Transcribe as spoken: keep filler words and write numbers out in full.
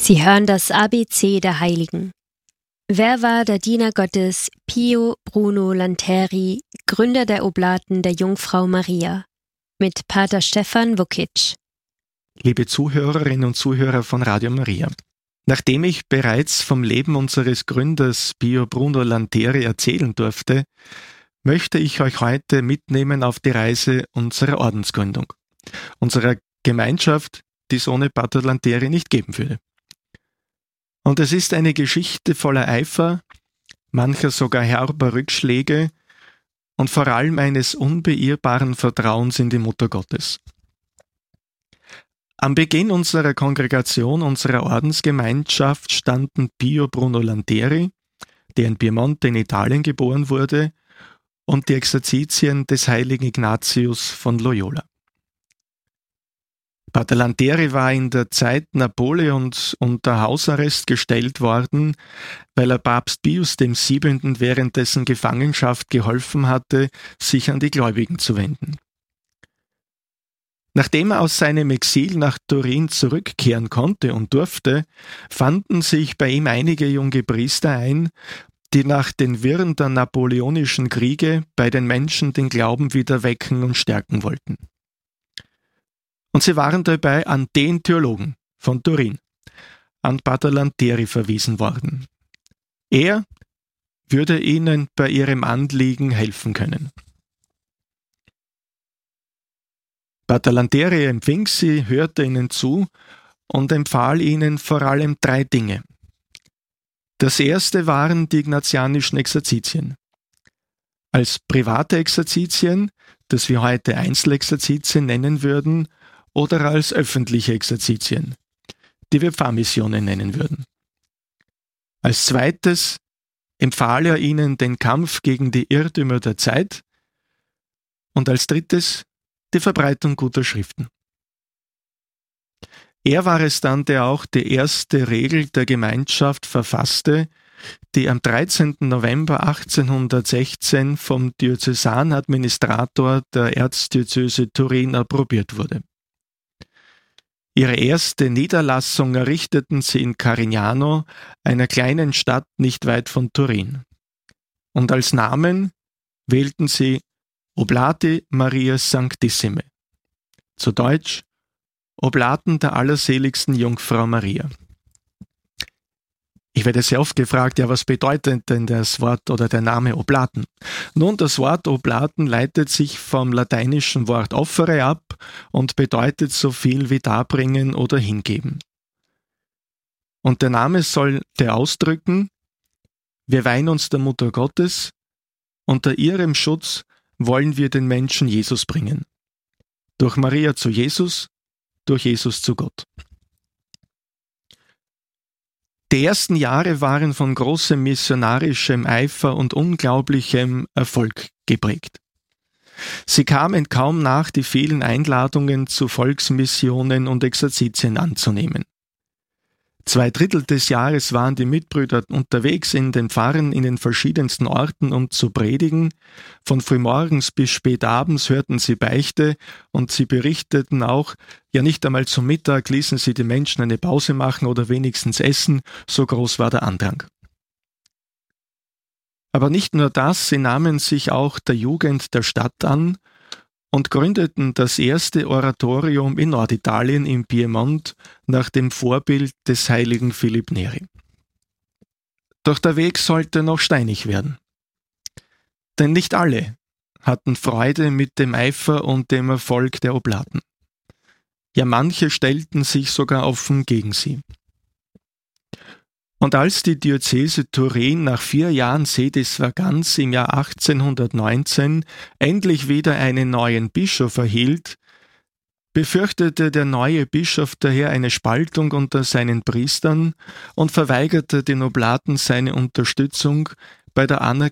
Sie hören das A B C der Heiligen. Wer war der Diener Gottes Pio Bruno Lanteri, Gründer der Oblaten der Jungfrau Maria? Mit Pater Stefan Vukic. Liebe Zuhörerinnen und Zuhörer von Radio Maria. Nachdem ich bereits vom Leben unseres Gründers Pio Bruno Lanteri erzählen durfte, möchte ich euch heute mitnehmen auf die Reise unserer Ordensgründung, unserer Gemeinschaft, die es ohne Pater Lanteri nicht geben würde. Und es ist eine Geschichte voller Eifer, mancher sogar herber Rückschläge und vor allem eines unbeirrbaren Vertrauens in die Mutter Gottes. Am Beginn unserer Kongregation, unserer Ordensgemeinschaft, standen Pio Bruno Lanteri, der in Piemont in Italien geboren wurde, und die Exerzitien des heiligen Ignatius von Loyola. Pater Lanteri war in der Zeit Napoleons unter Hausarrest gestellt worden, weil er Papst Pius dem Siebenten während dessen Gefangenschaft geholfen hatte, sich an die Gläubigen zu wenden. Nachdem er aus seinem Exil nach Turin zurückkehren konnte und durfte, fanden sich bei ihm einige junge Priester ein, die nach den Wirren der napoleonischen Kriege bei den Menschen den Glauben wieder wecken und stärken wollten. Und sie waren dabei an den Theologen von Turin, an Pater Lanteri verwiesen worden. Er würde ihnen bei ihrem Anliegen helfen können. Pater Lanteri empfing sie, hörte ihnen zu und empfahl ihnen vor allem drei Dinge. Das erste waren die ignatianischen Exerzitien. Als private Exerzitien, das wir heute Einzelexerzitien nennen würden, oder als öffentliche Exerzitien, die wir Pfarrmissionen nennen würden. Als zweites empfahl er ihnen den Kampf gegen die Irrtümer der Zeit und als drittes die Verbreitung guter Schriften. Er war es dann, der auch die erste Regel der Gemeinschaft verfasste, die am dreizehnten November achtzehnhundertsechzehn vom Diözesanadministrator der Erzdiözese Turin approbiert wurde. Ihre erste Niederlassung errichteten sie in Carignano, einer kleinen Stadt nicht weit von Turin. Und als Namen wählten sie Oblati Mariae Sanctissime, zu Deutsch Oblaten der allerseligsten Jungfrau Maria. Ich werde sehr oft gefragt, ja, was bedeutet denn das Wort oder der Name Oblaten? Nun, das Wort Oblaten leitet sich vom lateinischen Wort offere ab und bedeutet so viel wie darbringen oder hingeben. Und der Name sollte ausdrücken, wir weihen uns der Mutter Gottes, unter ihrem Schutz wollen wir den Menschen Jesus bringen. Durch Maria zu Jesus, durch Jesus zu Gott. Die ersten Jahre waren von großem missionarischem Eifer und unglaublichem Erfolg geprägt. Sie kamen kaum nach, die vielen Einladungen zu Volksmissionen und Exerzitien anzunehmen. Zwei Drittel des Jahres waren die Mitbrüder unterwegs in den Pfarren in den verschiedensten Orten, um zu predigen. Von frühmorgens bis spät abends hörten sie Beichte und sie berichteten auch, ja nicht einmal zum Mittag ließen sie die Menschen eine Pause machen oder wenigstens essen, so groß war der Andrang. Aber nicht nur das, sie nahmen sich auch der Jugend der Stadt an und gründeten das erste Oratorium in Norditalien im Piemont nach dem Vorbild des heiligen Philipp Neri. Doch der Weg sollte noch steinig werden. Denn nicht alle hatten Freude mit dem Eifer und dem Erfolg der Oblaten. Ja, manche stellten sich sogar offen gegen sie. Und als die Diözese Turin nach vier Jahren Sedisvaganz im Jahr achtzehnhundertneunzehn endlich wieder einen neuen Bischof erhielt, befürchtete der neue Bischof daher eine Spaltung unter seinen Priestern und verweigerte den Oblaten seine Unterstützung bei der